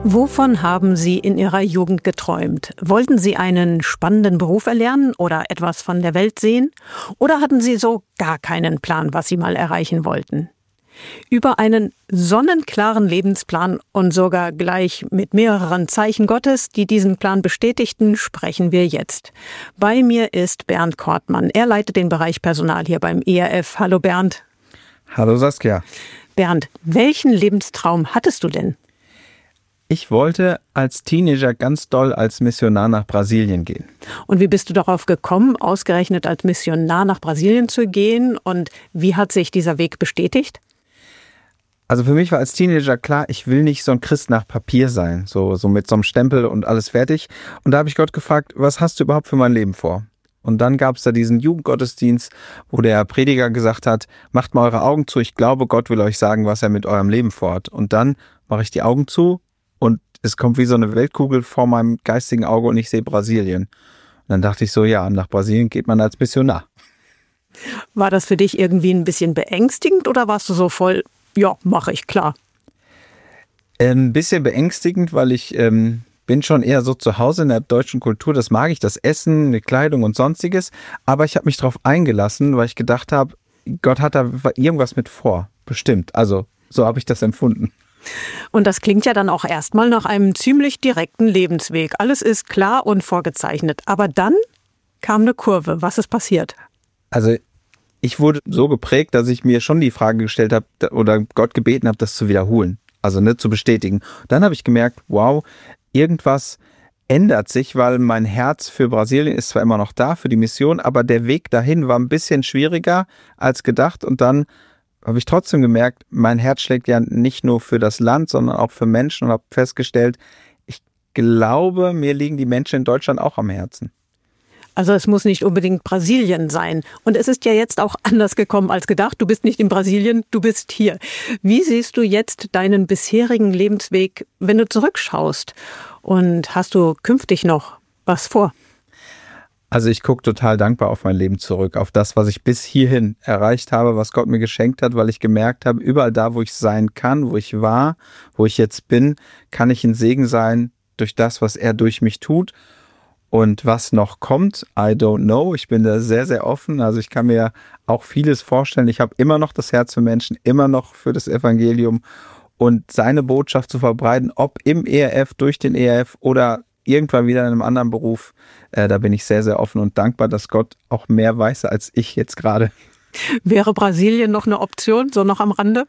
Wovon haben Sie in Ihrer Jugend geträumt? Wollten Sie einen spannenden Beruf erlernen oder etwas von der Welt sehen? Oder hatten Sie so gar keinen Plan, was Sie mal erreichen wollten? Über einen sonnenklaren Lebensplan und sogar gleich mit mehreren Zeichen Gottes, die diesen Plan bestätigten, sprechen wir jetzt. Bei mir ist Bernd Kortmann. Er leitet den Bereich Personal hier beim ERF. Hallo Bernd. Hallo Saskia. Bernd, welchen Lebenstraum hattest du denn? Ich wollte als Teenager ganz doll als Missionar nach Brasilien gehen. Und wie bist du darauf gekommen, ausgerechnet als Missionar nach Brasilien zu gehen? Und wie hat sich dieser Weg bestätigt? Also für mich war als Teenager klar, ich will nicht so ein Christ nach Papier sein, so mit so einem Stempel und alles fertig. Und da habe ich Gott gefragt, was hast du überhaupt für mein Leben vor? Und dann gab es da diesen Jugendgottesdienst, wo der Prediger gesagt hat, macht mal eure Augen zu, ich glaube, Gott will euch sagen, was er mit eurem Leben vorhat. Und dann mache ich die Augen zu und es kommt wie so eine Weltkugel vor meinem geistigen Auge und ich sehe Brasilien. Und dann dachte ich so, ja, nach Brasilien geht man als Missionar. War das für dich irgendwie ein bisschen beängstigend oder warst du so voll, ja, mache ich, klar? Ein bisschen beängstigend, weil ich bin schon eher so zu Hause in der deutschen Kultur. Das mag ich, das Essen, die Kleidung und Sonstiges. Aber ich habe mich darauf eingelassen, weil ich gedacht habe, Gott hat da irgendwas mit vor. Bestimmt. Also so habe ich das empfunden. Und das klingt ja dann auch erstmal nach einem ziemlich direkten Lebensweg. Alles ist klar und vorgezeichnet. Aber dann kam eine Kurve. Was ist passiert? Also ich wurde so geprägt, dass ich mir schon die Frage gestellt habe oder Gott gebeten habe, das zu wiederholen. Also zu bestätigen. Dann habe ich gemerkt, wow, irgendwas ändert sich, weil mein Herz für Brasilien ist zwar immer noch da, für die Mission, aber der Weg dahin war ein bisschen schwieriger als gedacht. Und dann habe ich trotzdem gemerkt, mein Herz schlägt ja nicht nur für das Land, sondern auch für Menschen und habe festgestellt, ich glaube, mir liegen die Menschen in Deutschland auch am Herzen. Also es muss nicht unbedingt Brasilien sein. Und es ist ja jetzt auch anders gekommen als gedacht. Du bist nicht in Brasilien, du bist hier. Wie siehst du jetzt deinen bisherigen Lebensweg, wenn du zurückschaust? Und hast du künftig noch was vor? Also ich gucke total dankbar auf mein Leben zurück, auf das, was ich bis hierhin erreicht habe, was Gott mir geschenkt hat, weil ich gemerkt habe, überall da, wo ich sein kann, wo ich war, wo ich jetzt bin, kann ich ein Segen sein durch das, was er durch mich tut. Und was noch kommt, I don't know. Ich bin da sehr, sehr offen. Also ich kann mir auch vieles vorstellen. Ich habe immer noch das Herz für Menschen, immer noch für das Evangelium und seine Botschaft zu verbreiten, ob im ERF, durch den ERF oder irgendwann wieder in einem anderen Beruf. Da bin ich sehr, sehr offen und dankbar, dass Gott auch mehr weiß als ich jetzt gerade. Wäre Brasilien noch eine Option, so noch am Rande?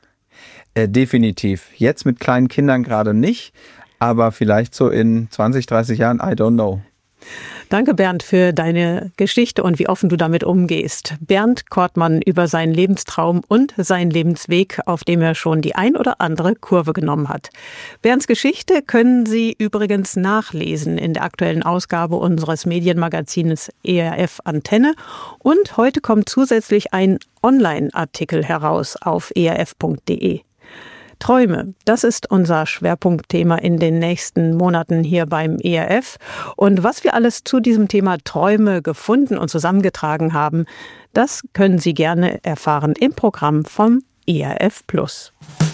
Definitiv. Jetzt mit kleinen Kindern gerade nicht, aber vielleicht so in 20, 30 Jahren, I don't know. Danke, Bernd, für deine Geschichte und wie offen du damit umgehst. Bernd Kortmann über seinen Lebenstraum und seinen Lebensweg, auf dem er schon die ein oder andere Kurve genommen hat. Bernds Geschichte können Sie übrigens nachlesen in der aktuellen Ausgabe unseres Medienmagazins ERF Antenne. Und heute kommt zusätzlich ein Online-Artikel heraus auf erf.de. Träume, das ist unser Schwerpunktthema in den nächsten Monaten hier beim ERF. Und was wir alles zu diesem Thema Träume gefunden und zusammengetragen haben, das können Sie gerne erfahren im Programm vom ERF Plus.